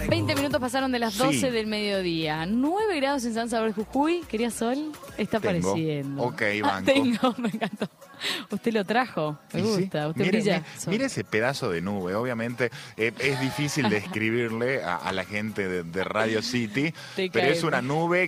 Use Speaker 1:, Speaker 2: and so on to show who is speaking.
Speaker 1: 20 minutos pasaron de las 12
Speaker 2: Sí.
Speaker 1: del mediodía. 9 grados en San Salvador, Jujuy. ¿Quería sol? Está
Speaker 2: Tengo.
Speaker 1: apareciendo.
Speaker 2: Ok, banco.
Speaker 1: Tengo, me encantó. Usted lo trajo. Me
Speaker 2: Y sí,
Speaker 1: gusta. Usted
Speaker 2: mire,
Speaker 1: brilla.
Speaker 2: mire ese pedazo de nube. Obviamente es difícil describirle a la gente de Radio City,
Speaker 1: Te
Speaker 2: pero
Speaker 1: caes.
Speaker 2: es una nube